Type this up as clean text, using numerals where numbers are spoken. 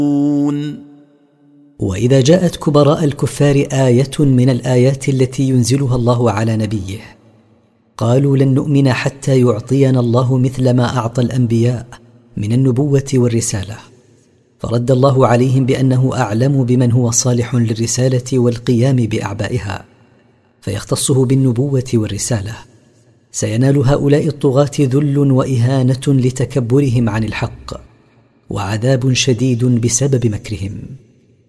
وإذا جاءت كبراء الكفار آية من الآيات التي ينزلها الله على نبيه قالوا لن نؤمن حتى يعطينا الله مثل ما أعطى الأنبياء من النبوة والرسالة. فرد الله عليهم بأنه أعلم بمن هو صالح للرسالة والقيام بأعبائها فيختصه بالنبوة والرسالة. سينال هؤلاء الطغاة ذل وإهانة لتكبرهم عن الحق وعذاب شديد بسبب مكرهم.